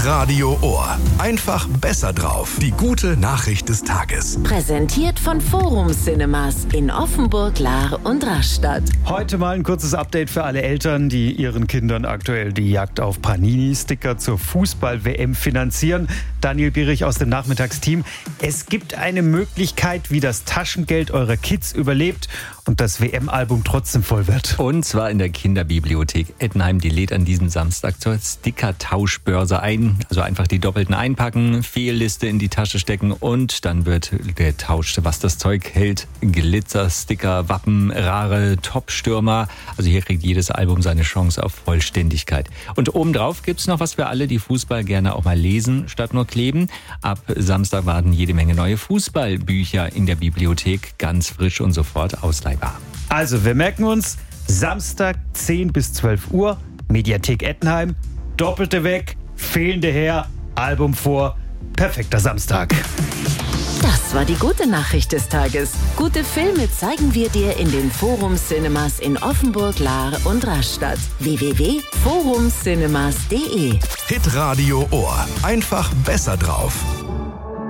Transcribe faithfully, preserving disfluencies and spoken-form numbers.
Hitradio Ohr. Einfach besser drauf. Die gute Nachricht des Tages. Präsentiert von Forum Cinemas in Offenburg, Lahr und Rastatt. Heute mal ein kurzes Update für alle Eltern, die ihren Kindern aktuell die Jagd auf Panini-Sticker zur Fußball-W M finanzieren. Daniel Bierich aus dem Nachmittagsteam. Es gibt eine Möglichkeit, wie das Taschengeld eurer Kids überlebt und das W M-Album trotzdem voll wird. Und zwar in der Kinderbibliothek Ettenheim. Die lädt an diesem Samstag zur Sticker-Tauschbörse ein. Also einfach die Doppelten einpacken, Fehlliste in die Tasche stecken und dann wird getauscht, was das Zeug hält. Glitzer, Sticker, Wappen, rare Top-Stürmer. Also hier kriegt jedes Album seine Chance auf Vollständigkeit. Und obendrauf gibt's noch was für alle, die Fußball gerne auch mal lesen, statt nur kleben. Ab Samstag warten jede Menge neue Fußballbücher in der Bibliothek. Ganz frisch und sofort ausleihbar. Also, wir merken uns, Samstag zehn bis zwölf Uhr, Mediathek Ettenheim, Doppelte weg, Fehlende her, Album vor, perfekter Samstag. Das war die gute Nachricht des Tages. Gute Filme zeigen wir dir in den Forum Cinemas in Offenburg, Lahr und Rastatt. w w w punkt forum cinemas punkt d e Hitradio Ohr. Einfach besser drauf.